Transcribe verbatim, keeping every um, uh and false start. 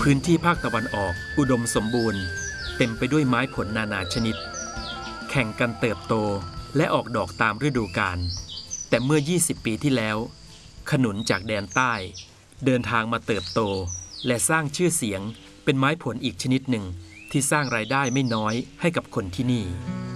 พื้นที่ภาคตะวันออกอุดมสมบูรณ์เต็มไปด้วยไม้ผลนานาชนิดแข่งกันเติบโตและออกดอกตามฤดูกาลแต่เมื่อยี่สิบปีที่แล้วขนุนจากแดนใต้เดินทางมาเติบโตและสร้างชื่อเสียงเป็นไม้ผลอีกชนิดหนึ่งที่สร้างรายได้ไม่น้อยให้กับคนที่นี่